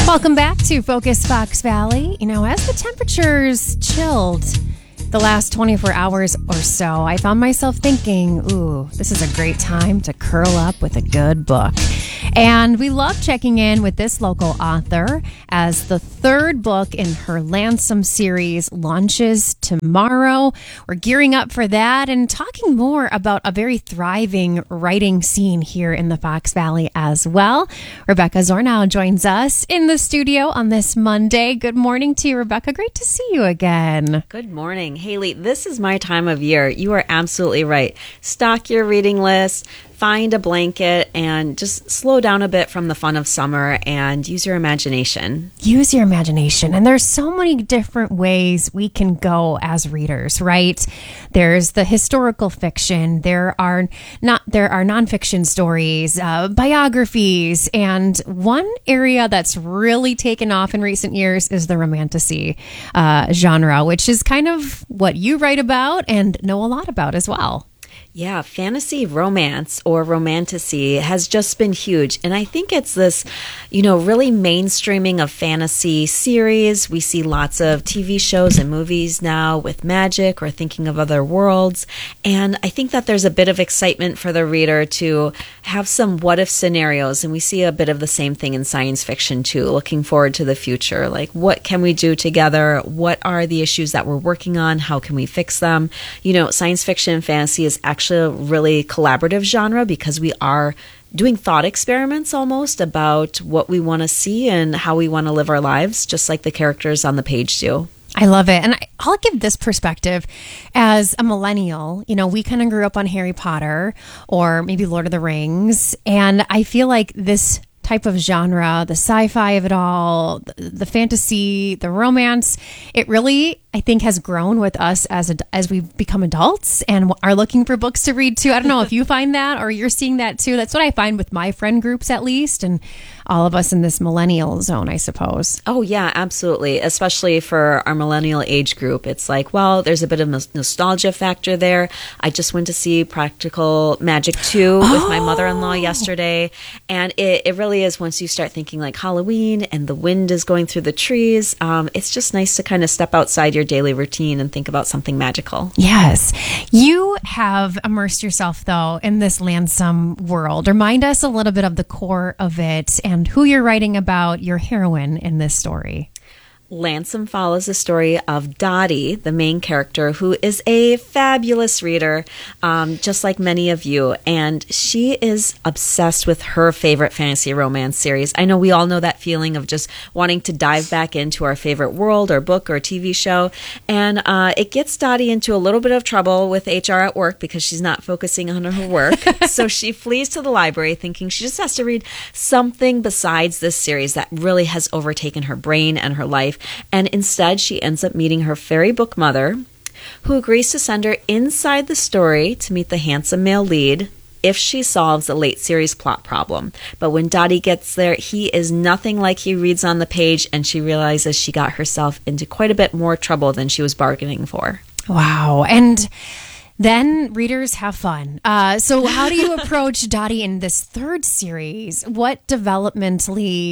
Welcome back to Focus Fox Valley. You know, as the temperatures chilled the last 24 hours or so, I found myself thinking, ooh, this is a great time to curl up with a good book. And we love checking in with this local author as the third book in her Lansom series launches tomorrow. We're gearing up for that and talking more about a very thriving writing scene here in the Fox Valley as well. Rebecca Zornow joins us in the studio on this Monday. Good morning to you, Rebecca. Great to see you again. Good morning. Haley, this is my time of year. You are absolutely right. Stock your reading list. Find a blanket and just slow down a bit from the fun of summer and use your imagination. Use your imagination. And there's so many different ways we can go as readers, right? There's the historical fiction. There are nonfiction stories, biographies. And one area that's really taken off in recent years is the romantasy genre, which is kind of what you write about and know a lot about as well. Yeah, fantasy romance or romantasy has just been huge. And I think it's this, really mainstreaming of fantasy series. We see lots of TV shows and movies now with magic or thinking of other worlds. And I think that there's a bit of excitement for the reader to have some what if scenarios. And we see a bit of the same thing in science fiction too, looking forward to the future. Like, what can we do together? What are the issues that we're working on? How can we fix them? Science fiction and fantasy is actually a really collaborative genre because we are doing thought experiments almost about what we want to see and how we want to live our lives, just like the characters on the page do. I love it. And I'll give this perspective as a millennial. We kind of grew up on Harry Potter or maybe Lord of the Rings. And I feel like this type of genre, the sci-fi of it all, the fantasy, the romance, it really, I think, has grown with us as we've become adults and are looking for books to read too. I don't know if you find that or you're seeing that too. That's what I find with my friend groups, at least, and all of us in this millennial zone, I suppose. Oh, yeah, absolutely. Especially for our millennial age group. It's like, well, there's a bit of nostalgia factor there. I just went to see Practical Magic 2 with my mother-in-law yesterday. And it really is, once you start thinking like Halloween and the wind is going through the trees, it's just nice to kind of step outside your daily routine and think about something magical. Yes. You have immersed yourself, though, in this Lansom world. Remind us a little bit of the core of it and who you're writing about, your heroine in this story. Lansom follows the story of Dottie, the main character, who is a fabulous reader, just like many of you. And she is obsessed with her favorite fantasy romance series. I know we all know that feeling of just wanting to dive back into our favorite world or book or TV show. And it gets Dottie into a little bit of trouble with HR at work because she's not focusing on her work. So she flees to the library thinking she just has to read something besides this series that really has overtaken her brain and her life. And instead, she ends up meeting her fairy book mother, who agrees to send her inside the story to meet the handsome male lead if she solves a late series plot problem. But when Dottie gets there, he is nothing like he reads on the page, and she realizes she got herself into quite a bit more trouble than she was bargaining for. Wow. And then readers have fun. So how do you approach Dottie in this third series? What development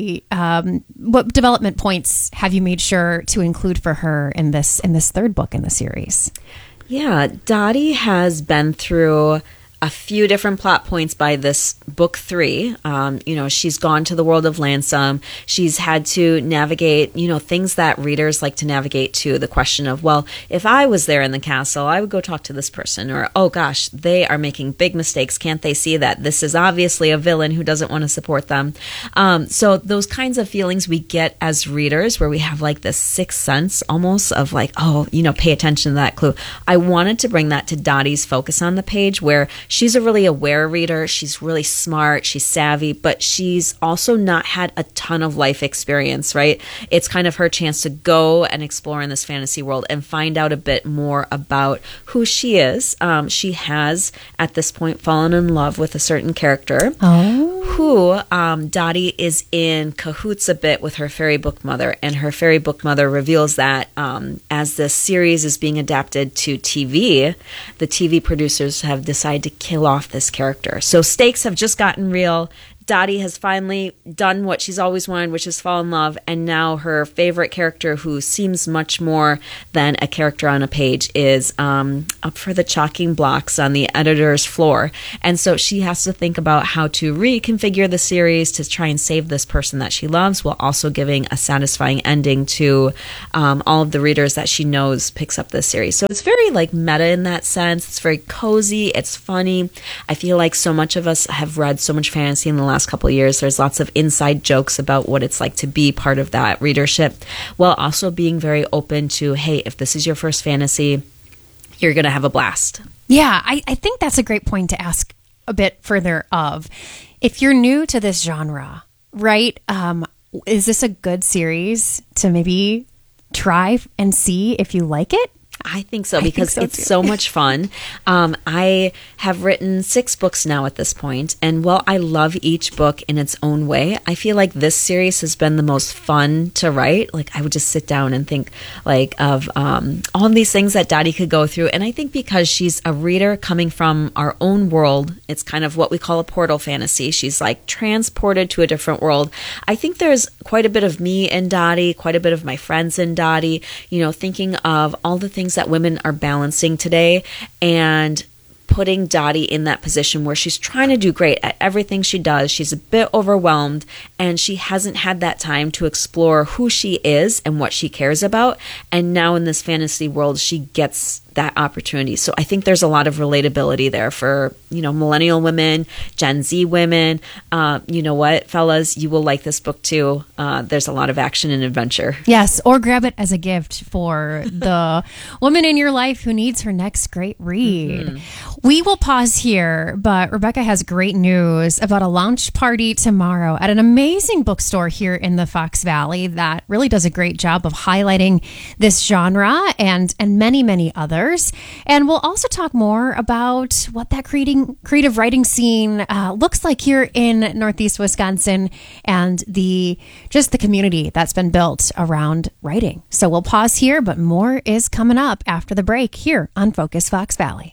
points have you made sure to include for her in this third book in the series? Yeah, Dottie has been through a few different plot points by this book 3. She's gone to the world of Lansom. She's had to navigate, things that readers like to navigate too. The question of, well, if I was there in the castle, I would go talk to this person. Or, oh gosh, they are making big mistakes. Can't they see that this is obviously a villain who doesn't want to support them? So those kinds of feelings we get as readers where we have like this sixth sense almost of like, pay attention to that clue. I wanted to bring that to Dottie's focus on the page where she's a really aware reader. She's really smart. She's savvy, but she's also not had a ton of life experience, right? It's kind of her chance to go and explore in this fantasy world and find out a bit more about who she is. She has, at this point, fallen in love with a certain character who Dottie is in cahoots a bit with her fairy book mother. And her fairy book mother reveals that as this series is being adapted to TV, the TV producers have decided to kill off this character. So stakes have just gotten real. Dottie has finally done what she's always wanted, which is fall in love, and now her favorite character, who seems much more than a character on a page, is up for the chalking blocks on the editor's floor. And so she has to think about how to reconfigure the series to try and save this person that she loves, while also giving a satisfying ending to all of the readers that she knows picks up this series. So it's very like meta in that sense. It's very cozy. It's funny. I feel like so much of us have read so much fantasy in the last couple of years. There's lots of inside jokes about what it's like to be part of that readership, while also being very open to, hey, if this is your first fantasy, you're going to have a blast. Yeah, I think that's a great point to ask a bit further of. If you're new to this genre, right, is this a good series to maybe try and see if you like it? I think so, because it's so much fun. I have written 6 books now at this point, and while I love each book in its own way, I feel like this series has been the most fun to write. Like, I would just sit down and think like of all of these things that Dottie could go through. And I think because she's a reader coming from our own world, it's kind of what we call a portal fantasy. She's like transported to a different world. I think there's quite a bit of me in Dottie, quite a bit of my friends in Dottie, you know, thinking of all the things that women are balancing today, and putting Dottie in that position where she's trying to do great at everything she does. She's a bit overwhelmed, and she hasn't had that time to explore who she is and what she cares about. And now in this fantasy world, she gets that opportunity. So I think there's a lot of relatability there for, you know, millennial women, Gen Z women. You know what, fellas, you will like this book too. There's a lot of action and adventure. Yes, or grab it as a gift for the woman in your life who needs her next great read. Mm-hmm. We will pause here, but Rebecca has great news about a launch party tomorrow at an amazing bookstore here in the Fox Valley that really does a great job of highlighting this genre and many, many others. And we'll also talk more about what that creative writing scene looks like here in Northeast Wisconsin, and the community that's been built around writing. So we'll pause here, but more is coming up after the break here on Focus Fox Valley.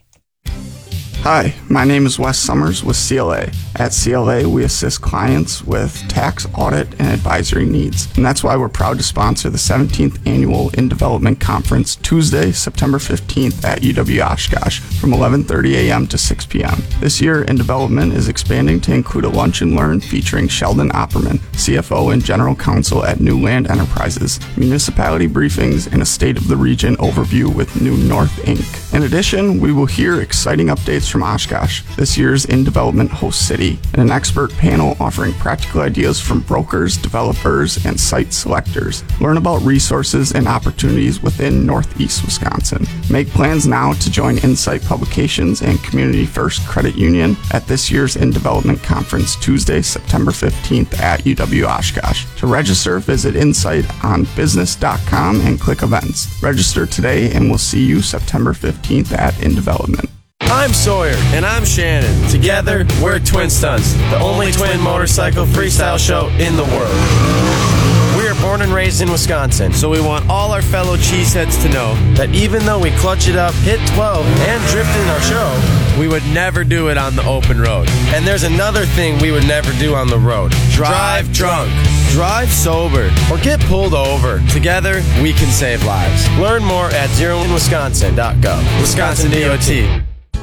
Hi, my name is Wes Summers with CLA. At CLA, we assist clients with tax, audit, and advisory needs. And that's why we're proud to sponsor the 17th Annual In Development Conference Tuesday, September 15th at UW Oshkosh from 11:30 a.m. to 6 p.m. This year, In Development is expanding to include a lunch and learn featuring Sheldon Opperman, CFO and General Counsel at New Land Enterprises, municipality briefings, and a State of the Region overview with New North Inc. In addition, we will hear exciting updates from Oshkosh, this year's In Development host city, and an expert panel offering practical ideas from brokers, developers, and site selectors. Learn about resources and opportunities within Northeast Wisconsin. Make plans now to join Insight Publications and Community First Credit Union at this year's In Development Conference Tuesday, September 15th at UW Oshkosh. To register, visit Insight on business.com and click events. Register today, and we'll see you September 15th at In Development. I'm Sawyer. And I'm Shannon. Together, we're Twin Stunts, the only twin motorcycle freestyle show in the world. We are born and raised in Wisconsin, so we want all our fellow cheeseheads to know that even though we clutch it up, hit 12, and drift in our show, we would never do it on the open road. And there's another thing we would never do on the road. Drive drunk. Drive sober, or get pulled over. Together, we can save lives. Learn more at zeroinwisconsin.gov. Wisconsin DOT.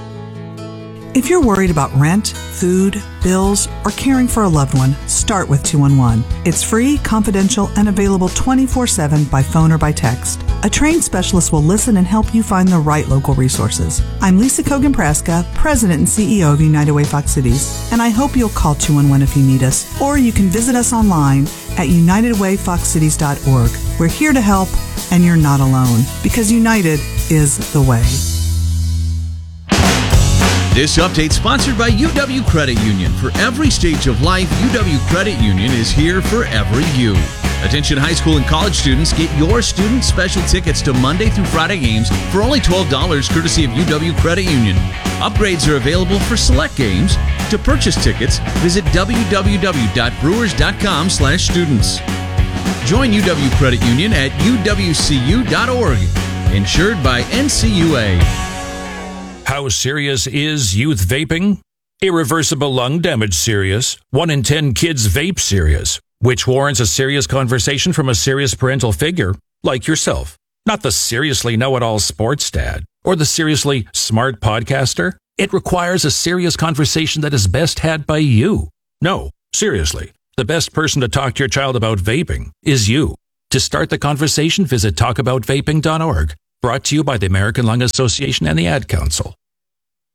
If you're worried about rent, food, bills, or caring for a loved one, start with 211. It's free, confidential, and available 24/7 by phone or by text. A trained specialist will listen and help you find the right local resources. I'm Lisa Kogan-Praska, President and CEO of United Way Fox Cities, and I hope you'll call 211 if you need us, or you can visit us online at unitedwayfoxcities.org. We're here to help, and you're not alone, because United is the way. This update sponsored by UW Credit Union. For every stage of life, UW Credit Union is here for every you. Attention high school and college students, get your student special tickets to Monday through Friday games for only $12 courtesy of UW Credit Union. Upgrades are available for select games. To purchase tickets, visit www.brewers.com/students. Join UW Credit Union at uwcu.org. Insured by NCUA. How serious is youth vaping? Irreversible lung damage serious. 1 in 10 kids vape serious, which warrants a serious conversation from a serious parental figure like yourself. Not the seriously know-it-all sports dad or the seriously smart podcaster. It requires a serious conversation that is best had by you. No, seriously, the best person to talk to your child about vaping is you. To start the conversation, visit talkaboutvaping.org. Brought to you by the American Lung Association and the Ad Council.